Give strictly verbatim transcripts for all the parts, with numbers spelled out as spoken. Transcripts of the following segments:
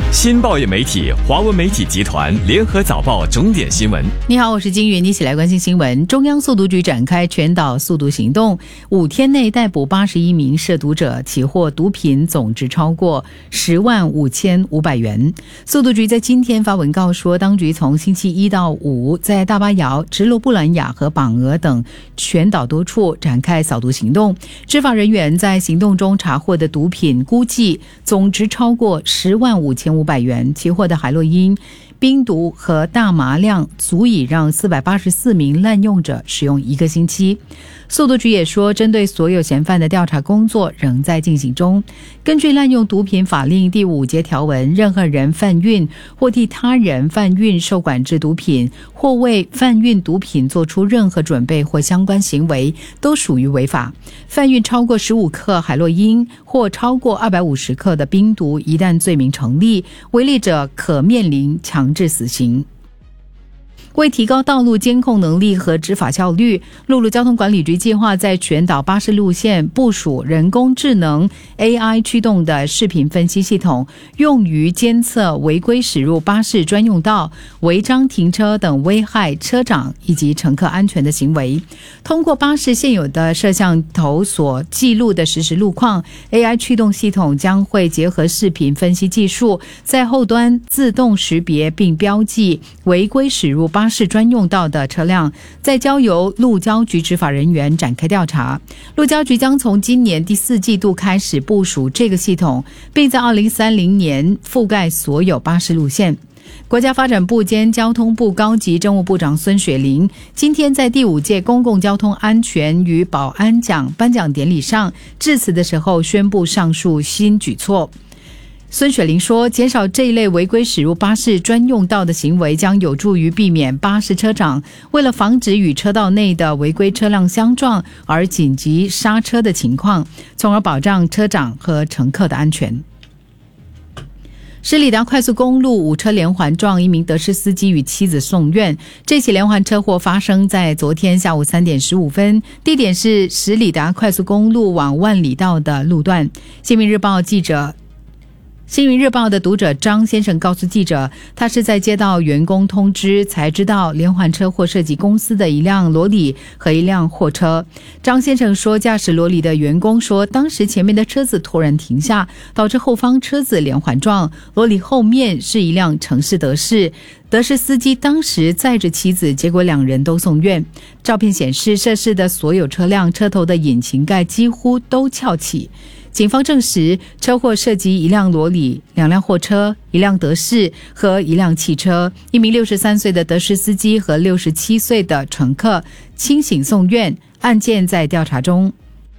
新报业媒体华文媒体集团联合早报重点新闻。 你好，我是金云，一起来关心新闻。中央速毒局展开全岛速毒行动，五天内逮捕八十一名涉毒者，起获毒品总值超过十万五千五百元。速毒局在今天发文告说，当局从星期一到五在大巴窑、直罗布兰雅和榜鹅等全岛多处展开扫毒行动。执法人员在行动中查获的毒品估计总值超过十万五千五百元，起获的海洛因、冰毒和大麻量足以让四百八十四名滥用者使用一个星期。速毒局也说，针对所有嫌犯的调查工作仍在进行中。根据滥用毒品法令第五节条文，任何人贩运或替他人贩运受管制毒品，或为贩运毒品做出任何准备或相关行为，都属于违法。贩运超过十五克海洛因或超过二百五十克的冰毒，一旦罪名成立，违例者可面临强制死刑。为提高道路监控能力和执法效率，陆路交通管理局计划在全岛巴士路线部署人工智能 A I 驱动的视频分析系统，用于监测违规驶入巴士专用道、违章停车等危害车长以及乘客安全的行为。通过巴士现有的摄像头所记录的实时路况， A I 驱动系统将会结合视频分析技术，在后端自动识别并标记违规驶入巴士巴士专用道的车辆，再交由路交局执法人员展开调查。路交局将从今年第四季度开始部署这个系统，并在二零三零年覆盖所有巴士路线。国家发展部兼交通部高级政务部长孙雪玲今天在第五届公共交通安全与保安奖颁奖典礼上致辞的时候宣布上述新举措。孙雪玲说，减少这一类违规驶入巴士专用道的行为将有助于避免巴士车长为了防止与车道内的违规车辆相撞而紧急刹车的情况，从而保障车长和乘客的安全。施里达快速公路五车连环撞，一名德士司机与妻子送院。这起连环车祸发生在昨天下午三点十五分，地点是施里达快速公路往万里道的路段。新民日报记者新民日报的读者张先生告诉记者，他是在接到员工通知才知道连环车祸涉及公司的一辆罗里和一辆货车。张先生说，驾驶罗里的员工说，当时前面的车子突然停下，导致后方车子连环撞，罗里后面是一辆城市德士，德士司机当时载着妻子，结果两人都送院。照片显示，涉事的所有车辆车头的引擎盖几乎都翘起。警方证实，车祸涉及一辆罗里、两辆货车、一辆德士和一辆汽车。一名六十三岁的德士司机和六十七岁的乘客清醒送院，案件在调查中。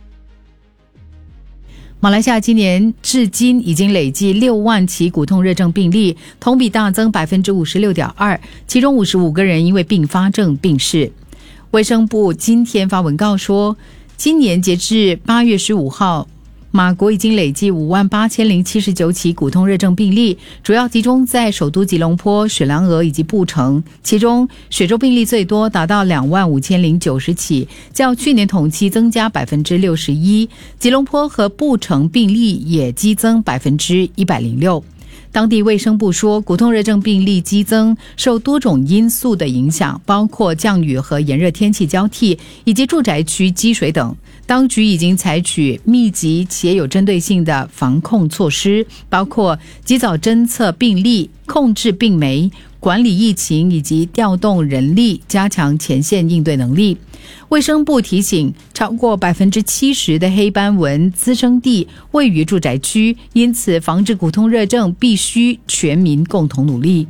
马来西亚今年至今已经累计六万起骨痛热症病例，同比大增 百分之五十六点二， 其中五十五个人因为并发症病逝。卫生部今天发文告说，今年截至八月十五号，马国已经累计五万八千零七十九起骨痛热症病例，主要集中在首都吉隆坡、雪兰莪以及布城，其中雪州病例最多，达到两万五千零九十起，较去年同期增加 百分之六十一， 吉隆坡和布城病例也激增 百分之一百零六。当地卫生部说，骨痛热症病例激增受多种因素的影响，包括降雨和炎热天气交替，以及住宅区积水等。当局已经采取密集且有针对性的防控措施，包括及早侦测病例、控制病媒、管理疫情以及调动人力，加强前线应对能力。卫生部提醒，超过 百分之七十 的黑斑纹滋生地位于住宅区，因此防治骨痛热症必须全民共同努力。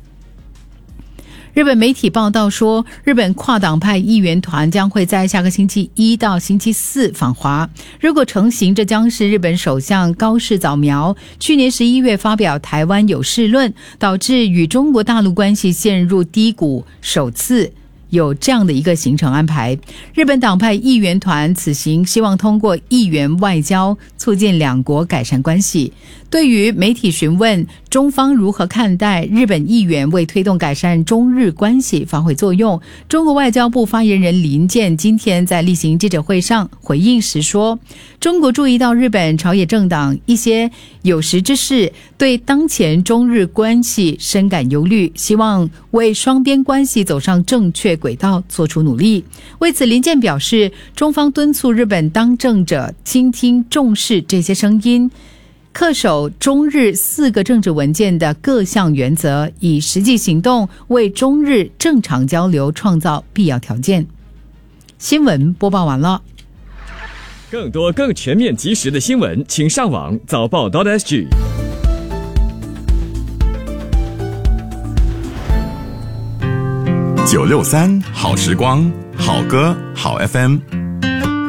日本媒体报道说，日本跨党派议员团将会在下个星期一到星期四访华。如果成行，这将是日本首相高市早苗去年十一月发表台湾有事论，导致与中国大陆关系陷入低谷首次有这样的一个行程安排。日本党派议员团此行希望通过议员外交促进两国改善关系。对于媒体询问中方如何看待日本议员为推动改善中日关系发挥作用，中国外交部发言人林健今天在例行记者会上回应时说，中国注意到日本朝野政党一些有识之士对当前中日关系深感忧虑，希望为双边关系走上正确轨道做出努力。为此，林健表示，中方敦促日本当政者倾听重视这些声音，恪守中日四个政治文件的各项原则，以实际行动为中日正常交流创造必要条件。新闻播报完了。 更多更全面及时的新闻，请上网早报 .sg。 九六三好时光，好歌好 F M。